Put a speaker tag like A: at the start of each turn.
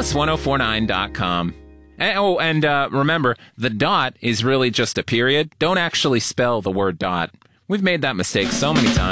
A: alice1049.com. And remember, the dot is really just a period. Don't actually spell the word dot. We've made that mistake so many times.